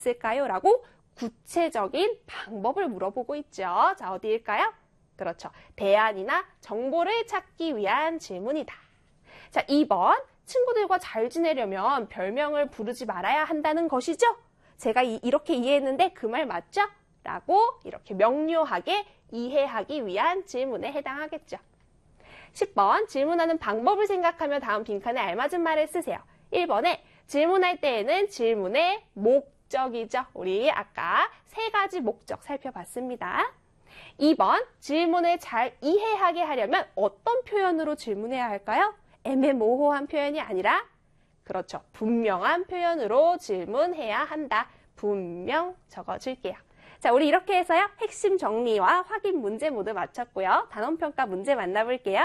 있을까요? 라고 구체적인 방법을 물어보고 있죠. 자, 어디일까요? 그렇죠. 대안이나 정보를 찾기 위한 질문이다. 자, 2번. 친구들과 잘 지내려면 별명을 부르지 말아야 한다는 것이죠? 제가 이렇게 이해했는데 그 말 맞죠? 라고 이렇게 명료하게 이해하기 위한 질문에 해당하겠죠. 10번. 질문하는 방법을 생각하며 다음 빈칸에 알맞은 말을 쓰세요. 1번에 질문할 때에는 질문의 목적이죠. 우리 아까 3가지 목적 살펴봤습니다. 2번. 질문을 잘 이해하게 하려면 어떤 표현으로 질문해야 할까요? 애매모호한 표현이 아니라 그렇죠. 분명한 표현으로 질문해야 한다. 분명 적어줄게요. 자, 우리 이렇게 해서요. 핵심 정리와 확인 문제 모두 마쳤고요. 단원평가 문제 만나볼게요.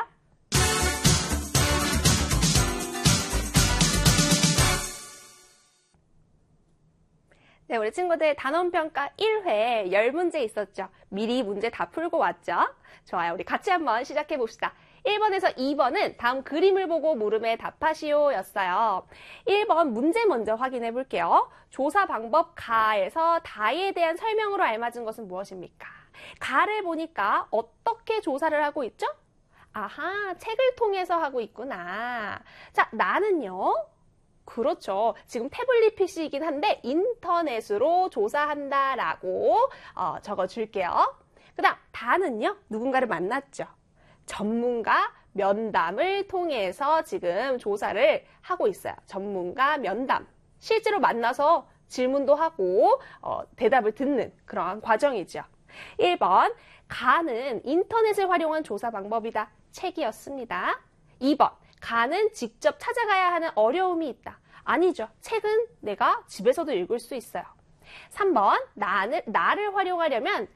네, 우리 친구들 단원평가 1회 10문제 있었죠. 미리 문제 다 풀고 왔죠? 좋아요. 우리 같이 한번 시작해 봅시다. 1번에서 2번은 다음 그림을 보고 물음에 답하시오 였어요. 1번 문제 먼저 확인해 볼게요. 조사 방법 가에서 다에 대한 설명으로 알맞은 것은 무엇입니까? 가를 보니까 어떻게 조사를 하고 있죠? 아하, 책을 통해서 하고 있구나. 자, 나는요. 그렇죠. 지금 태블릿 PC이긴 한데 인터넷으로 조사한다라고 적어줄게요. 그 다음 다는요. 누군가를 만났죠. 전문가 면담을 통해서 지금 조사를 하고 있어요. 전문가 면담. 실제로 만나서 질문도 하고 대답을 듣는 그러한 과정이죠. 1번 가는 인터넷을 활용한 조사 방법이다. 책이었습니다. 2번 가는 직접 찾아가야 하는 어려움이 있다. 아니죠. 책은 내가 집에서도 읽을 수 있어요. 3번 나를 활용하면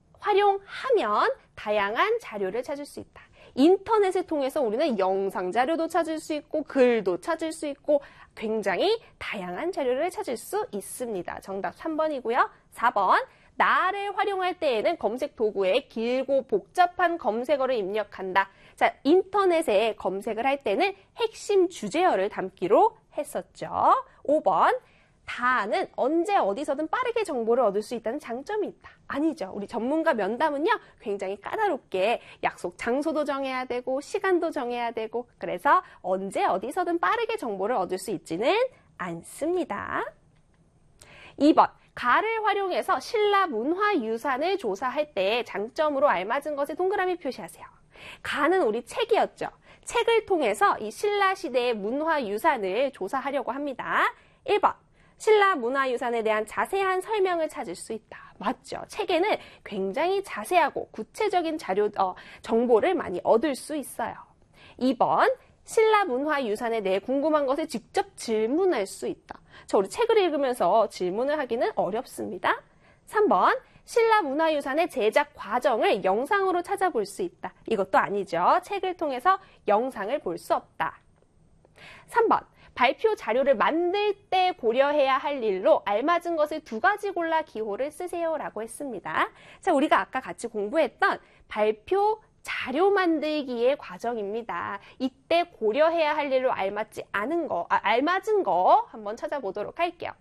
다양한 자료를 찾을 수 있다. 인터넷을 통해서 우리는 영상 자료도 찾을 수 있고 글도 찾을 수 있고 굉장히 다양한 자료를 찾을 수 있습니다. 정답 3번이고요. 4번 나를 활용할 때에는 검색 도구에 길고 복잡한 검색어를 입력한다. 자, 인터넷에 검색을 할 때는 핵심 주제어를 담기로 했었죠. 5번 다는 언제 어디서든 빠르게 정보를 얻을 수 있다는 장점이 있다. 아니죠. 우리 전문가 면담은요. 굉장히 까다롭게 약속 장소도 정해야 되고 시간도 정해야 되고 그래서 언제 어디서든 빠르게 정보를 얻을 수 있지는 않습니다. 2번 가를 활용해서 신라 문화유산을 조사할 때 장점으로 알맞은 것에 동그라미 표시하세요. 가는 우리 책이었죠. 책을 통해서 이 신라 시대의 문화유산을 조사하려고 합니다. 1번 신라 문화유산에 대한 자세한 설명을 찾을 수 있다. 맞죠? 책에는 굉장히 자세하고 구체적인 정보를 많이 얻을 수 있어요. 2번 신라 문화유산에 대해 궁금한 것을 직접 질문할 수 있다. 우리 책을 읽으면서 질문을 하기는 어렵습니다. 3번 신라 문화유산의 제작 과정을 영상으로 찾아볼 수 있다. 이것도 아니죠. 책을 통해서 영상을 볼 수 없다. 3번 발표 자료를 만들 때 고려해야 할 일로 알맞은 것을 2가지 골라 기호를 쓰세요 라고 했습니다. 자, 우리가 아까 같이 공부했던 발표 자료 만들기의 과정입니다. 이때 고려해야 할 일로 알맞은 거 한번 찾아보도록 할게요.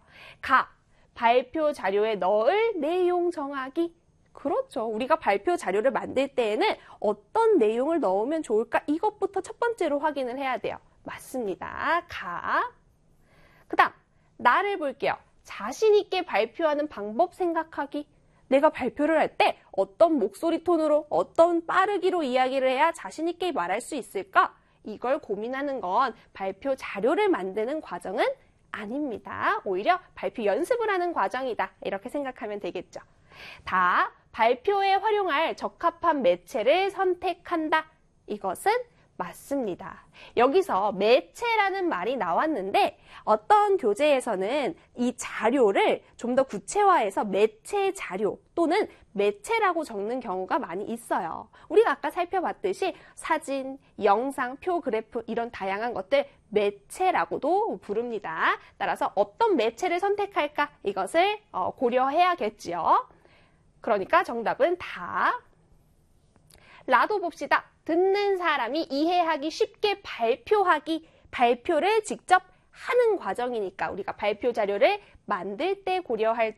발표 자료에 넣을 내용 정하기. 그렇죠. 우리가 발표 자료를 만들 때에는 어떤 내용을 넣으면 좋을까? 이것부터 첫 번째로 확인을 해야 돼요. 맞습니다. 그 다음 나를 볼게요. 자신 있게 발표하는 방법 생각하기. 내가 발표를 할 때 어떤 목소리 톤으로 어떤 빠르기로 이야기를 해야 자신 있게 말할 수 있을까? 이걸 고민하는 건 발표 자료를 만드는 과정은 아닙니다. 오히려 발표 연습을 하는 과정이다. 이렇게 생각하면 되겠죠. 발표에 활용할 적합한 매체를 선택한다. 이것은 맞습니다. 여기서 매체라는 말이 나왔는데 어떤 교재에서는 이 자료를 좀 더 구체화해서 매체 자료 또는 매체라고 적는 경우가 많이 있어요. 우리가 아까 살펴봤듯이 사진, 영상, 표, 그래프 이런 다양한 것들 매체라고도 부릅니다. 따라서 어떤 매체를 선택할까? 이것을 고려해야겠지요. 그러니까 정답은 라도 봅시다. 듣는 사람이 이해하기 쉽게 발표를 직접 하는 과정이니까 우리가 발표 자료를 만들 때 고려할